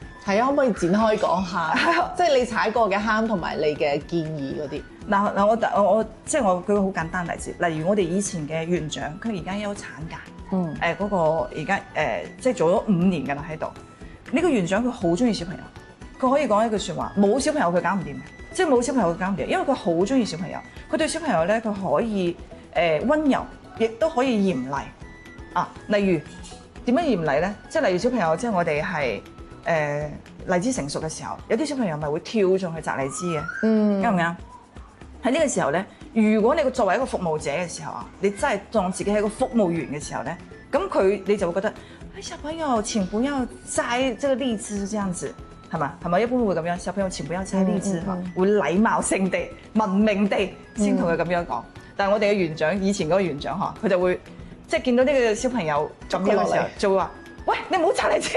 係啊，可唔可以展開講下？即係你踩過嘅坑同埋你嘅建議嗰啲。 嗱，我即係我舉個好簡單例子，例如我哋以前嘅園長，佢而家有產假，嗰個而家即係做咗5年㗎啦喺度。呢個園長佢好中意小朋友，佢可以講一句説話，冇小朋友佢搞唔掂嘅，即係冇小朋友佢搞唔掂，因為佢好中意小朋友，佢對小朋友咧佢可以温柔，亦都可以嚴厲啊。例如點樣嚴厲咧？即係例如小朋友，即係我哋係荔枝成熟嘅時候，有啲小朋友咪會跳上去摘荔枝嘅，啱唔啱？喺呢個時候咧，如果你作為一個服務者嘅時候啊，你真係當自己係一個服務員嘅時候咧，咁你就會覺得，小朋友請不要摘這個荔枝，這樣子係嘛？係咪一般會咁樣？小朋友請不要摘荔枝，會禮貌性地、文明地先同佢咁樣講。但係我哋嘅園長，以前嗰個園長嚇，佢就會即係見到呢個小朋友咁樣嘅時候，就會話：喂，你唔好摘荔枝！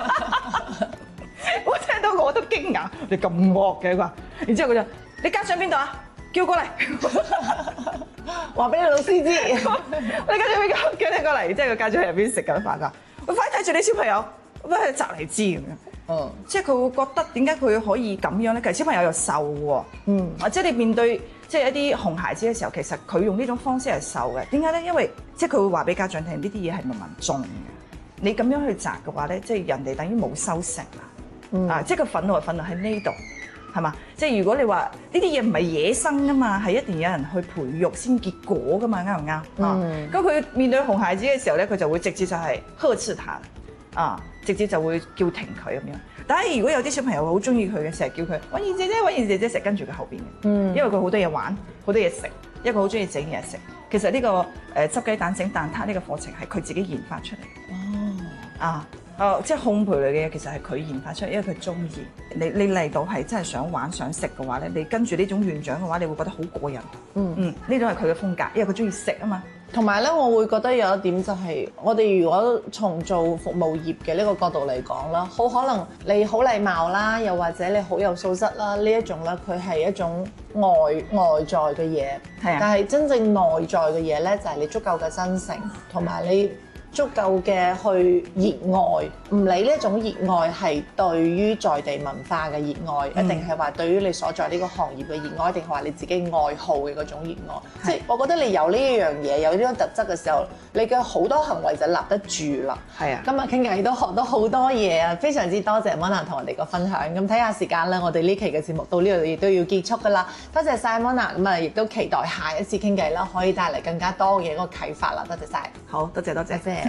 我聽到我都驚訝，你咁惡嘅佢話，然之後佢就：你家長邊度啊？叫過嚟，話俾你老師知。你家長邊個？叫你過嚟，即係個家長喺入邊食緊飯㗎。我快睇住你小朋友，我喺度摘荔枝咁樣。即係佢會覺得點解佢可以咁樣咧？其實小朋友又受喎。即係你面對即係一啲熊孩子嘅時候，其實佢用呢種方式係受嘅。點解咧？因為即係佢會話俾家長聽，呢啲嘢係慢慢種嘅。你咁樣去摘嘅話咧，即係人哋等於冇收成啦。即係個憤怒係憤怒喺呢度。係嘛？即係如果你話呢啲嘢唔係野生噶嘛，係一定有人去培育先結果噶嘛，啱唔啱？咁佢面對熊孩子嘅時候咧，佢就會直接就係呵斥他，直接就會叫停佢咁樣。但係如果有啲小朋友好中意佢嘅，成日叫佢揾燕姐姐，揾燕姐姐，成日跟住佢後邊嘅，因為佢好多嘢玩，好多嘢食，一個好中意整嘢食。其實呢個執雞蛋整蛋撻呢個課程係佢自己研發出嚟。即係烘焙類嘅嘢，其實係佢研發出嚟，因為佢中意。你嚟到係真係想玩想食嘅話咧，你跟住呢種園長嘅話，你會覺得好過癮。呢種係佢嘅風格，因為佢中意食啊嘛。 同埋咧，我會覺得有一點就係，我哋如果從做服務業嘅呢個角度嚟講啦，好可能你好禮貌啦，又或者你好有素質啦，呢一種咧，佢係一種外在嘅嘢。係啊。但係真正內在嘅嘢咧，就係你足夠嘅真誠，同埋你足夠嘅去熱愛，唔理呢一種熱愛係對於在地文化嘅熱愛，一定係話對於你所在呢個行業嘅熱愛，一定係話你自己愛好嘅嗰種熱愛。即係我覺得你有呢一樣嘢，有呢種特質嘅時候，你嘅好多行為就立得住啦。係啊，今日傾偈都學到好多嘢啊！非常之多謝 Mona 同我哋個分享。咁睇下時間啦，我哋呢期嘅節目到呢度亦都要結束㗎啦。多謝晒 Mona，咁啊亦都期待下一次傾偈啦，可以帶嚟更加多嘅一個啟發啦。多謝晒。 好多謝多謝。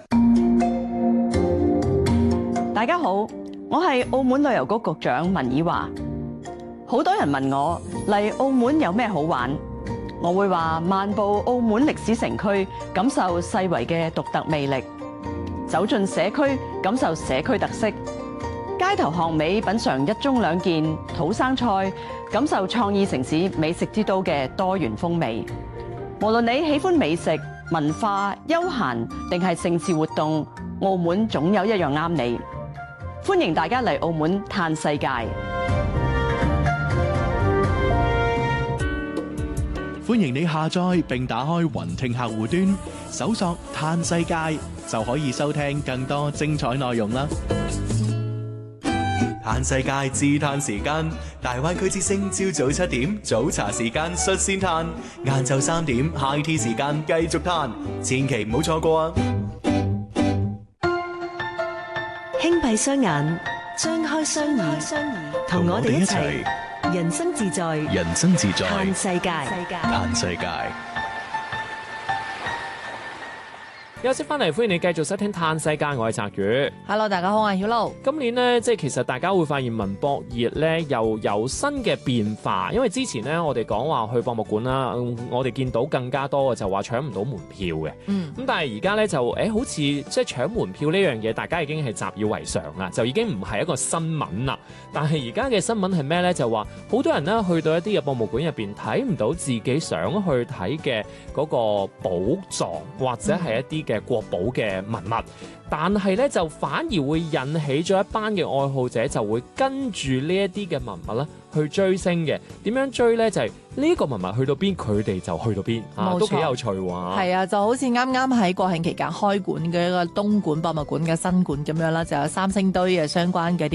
大家好，我係澳門旅遊局局長文綺華。好多人問我嚟澳門有咩好玩，我會話漫步澳門歷史城區，感受世遺嘅獨特魅力；走進社區，感受社區特色；街頭巷尾品嚐一盅兩件土生菜，感受創意城市美食之都嘅多元風味。無論你喜歡美食、文化、休閒定係盛事活動，澳門總有一樣啱你。歡迎大家嚟澳門嘆世界。 歡迎你下載並打開雲聽客戶端，搜索嘆世界就可以收聽更多精彩內容啦。嘆世界自嘆時間，大灣區之聲朝早7點早茶時間率先嘆，晏晝3點 high tea 時間繼續嘆，千祈唔好錯過啊！ 輕閉雙眼，張開雙耳，同我哋一齊人生自在，嘆世界。 嘆世界。 休息翻嚟，歡迎你繼續收聽《嘆世界》，我係澤宇。 Hello， 大家好，我係曉露。 今年呢，即係其實大家會發現文博熱咧又有新嘅變化，因為之前咧我哋講話去博物館啦，我哋見到更加多嘅就話搶唔到門票嘅。咁但係而家咧就好似即係搶門票呢樣嘢，大家已經係習以為常啦，就已經唔係一個新聞啦。但係而家嘅新聞係咩咧？就話好多人咧去到一啲嘅博物館入邊睇唔到自己想去睇嘅嗰個寶藏，或者係一啲嘅國寶嘅文物，但係咧就反而會引起咗一班嘅愛好者，就會跟住呢一啲嘅文物咧去追星嘅。點樣追咧？就係呢個文物去到邊，佢哋就去到邊啊，都幾有趣喎。 係啊，就好似啱啱喺國慶期間開館嘅一個東莞博物館嘅新館咁樣啦，就有三星堆嘅相關嘅啲